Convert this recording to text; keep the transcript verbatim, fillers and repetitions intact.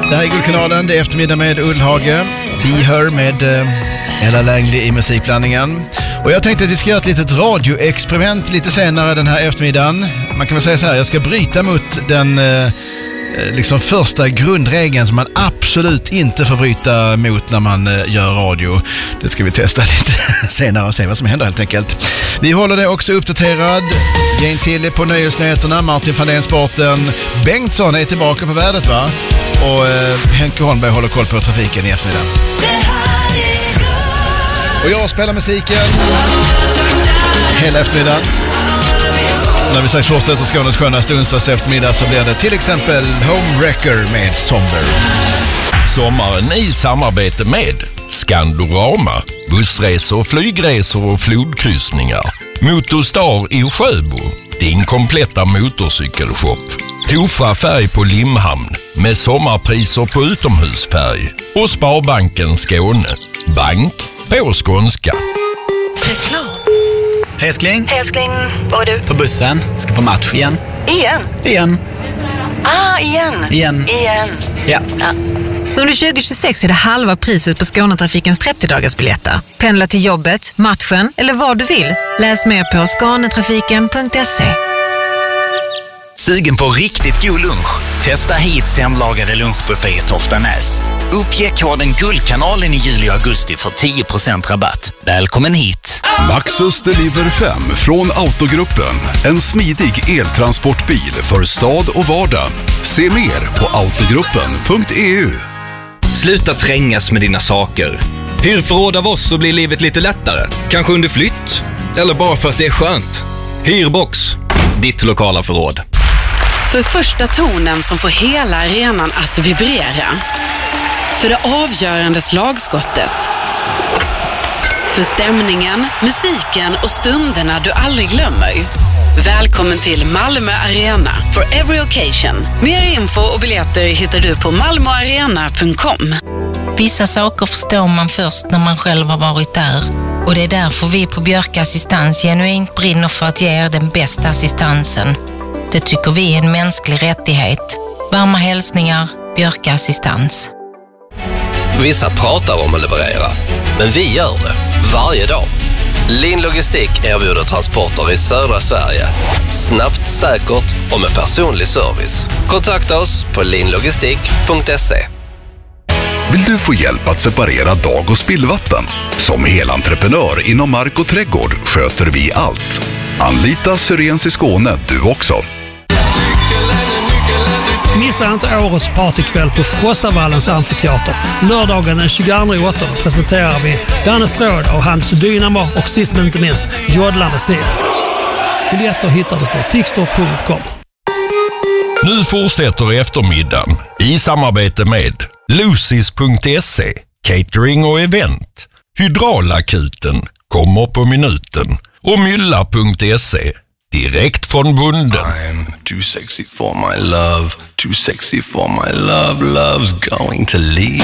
Det här är Guldkanalen, det är eftermiddag med Ullhage. Be Her med eh, Ella Langley i musikblandningen. Och jag tänkte att vi ska göra ett litet radioexperiment lite senare den här eftermiddagen. Man kan väl säga så här, jag ska bryta mot den eh, liksom första grundregeln som man absolut inte får bryta mot när man eh, gör radio. Det ska vi testa lite senare och se vad som händer helt enkelt. Vi håller det också uppdaterad. Jane Tilly på Nöjesnyheterna, Martin van den Sporten. Bengtsson är tillbaka på värdet, va? Och eh, Henke Holmberg håller koll på trafiken i eftermiddag. Och jag spelar musiken hela eftermiddagen. När vi strax fortsätter Skånes skönaste onsdags eftermiddag så blir det till exempel Home Wrecker med Somber. Sommaren i samarbete med Skandorama, bussresor, flygresor och flodkryssningar. Motorstar i Sjöbo, din kompletta motorcykelshop. Tofa färg på Limhamn med sommarpriser på utomhusfärg. Och Sparbanken Skåne, bank på skånska. Reklam. Hej älskling. Hej älskling, vad är du? På bussen, ska på match igen. Igen? Igen. Ah, igen. Igen. Igen. Ja. ja. Under tjugo tjugosex är det halva priset på Skånetrafikens trettio-dagarsbiljetter. Pendla till jobbet, matchen eller vad du vill. Läs mer på skanetrafiken punkt se. Sugen på riktigt god lunch? Testa hit hemlagade lunchbuffé i Toftanäs. Uppge koden Guldkanalen i juli och augusti för tio procent rabatt. Välkommen hit! Maxus Deliver fem från Autogruppen. En smidig eltransportbil för stad och vardag. Se mer på autogruppen punkt e u. Sluta trängas med dina saker. Hyr förråd av oss så blir livet lite lättare. Kanske under flytt. Eller bara för att det är skönt. Hyrbox. Ditt lokala förråd. För första tonen som får hela arenan att vibrera. För det avgörande slagskottet. För stämningen, musiken och stunderna du aldrig glömmer. Välkommen till Malmö Arena for every occasion. Mer info och biljetter hittar du på malmo arena punkt com. Vissa saker förstår man först när man själv har varit där. Och det är därför vi på Björk Assistans genuint brinner för att ge er den bästa assistansen. Det tycker vi är en mänsklig rättighet. Varma hälsningar, Björk Assistans. Vissa pratar om att leverera, men vi gör det varje dag. Lin Logistik erbjuder transporter i södra Sverige. Snabbt, säkert och med personlig service. Kontakta oss på linlogistik punkt se. Vill du få hjälp att separera dag- och spillvatten? Som helentreprenör inom mark och trädgård sköter vi allt. Anlita Syrens i Skåne du också. Missa inte årets partykväll på Frostavallens amfiteater. Lördagen den tjugoandra åttonde presenterar vi Danne Stråd och hans Dynamo och sist men inte minst Jodlande Sir. Biljetter hittar du på tixtor punkt com. Nu fortsätter eftermiddagen i samarbete med Lucis punkt se, catering och event. Hydraulakuten kommer på minuten och mylla punkt se. Direkt från bunden. I'm too sexy for my love, too sexy for my love, love's going to leave.